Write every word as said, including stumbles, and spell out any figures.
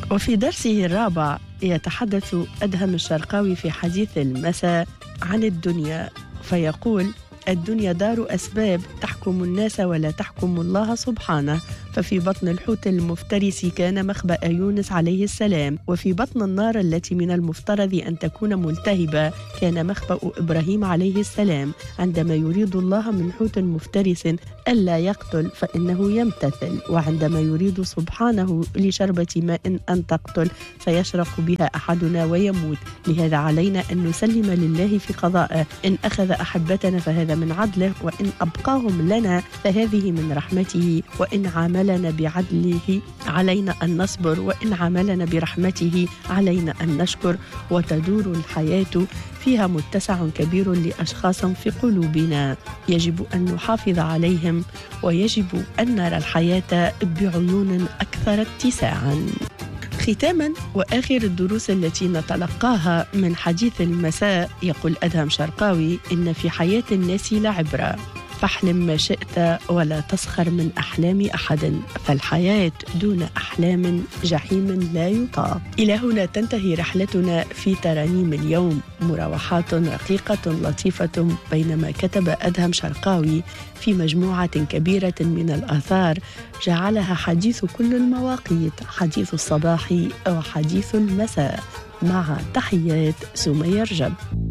وفي درسه الرابع يتحدث أدهم الشرقاوي في حديث المساء عن الدنيا، فيقول: الدنيا دار أسباب تحكم الناس ولا تحكم الله سبحانه. ففي بطن الحوت المفترس كان مخبأ يونس عليه السلام، وفي بطن النار التي من المفترض أن تكون ملتهبة كان مخبأ إبراهيم عليه السلام. عندما يريد الله من حوت مفترس ألا يقتل فإنه يمتثل، وعندما يريد سبحانه لشربة ماء أن تقتل فيشرق بها أحدنا ويموت. لهذا علينا أن نسلم لله في قضائه، إن أخذ أحبتنا فهذا من عدله، وإن أبقاهم لنا فهذه من رحمته، وإن عاملنا بعدله علينا أن نصبر، وإن عاملنا برحمته علينا أن نشكر. وتدور الحياة فيها متسع كبير لأشخاص في قلوبنا يجب أن نحافظ عليهم، ويجب أن نرى الحياة بعيون أكثر اتساعا. ختاما، وآخر الدروس التي نتلقاها من حديث المساء، يقول أدهم شرقاوي: إن في حياة الناس لعبرة، فاحلم ما شئت ولا تسخر من أحلام أحد، فالحياة دون أحلام جحيم لا يطاق. إلى هنا تنتهي رحلتنا في ترانيم اليوم، مروحات رقيقة لطيفة بينما كتب أدهم شرقاوي في مجموعة كبيرة من الآثار جعلها حديث كل المواقيت، حديث الصباح وحديث المساء. مع تحيات سمية رجب.